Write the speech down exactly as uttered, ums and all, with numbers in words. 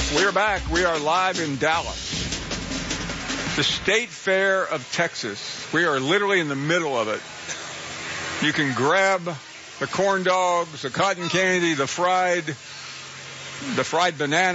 We're back. We are live in Dallas, the State Fair of Texas. We are literally in the middle of it. You can grab the corn dogs, the cotton candy, the fried, the fried banana.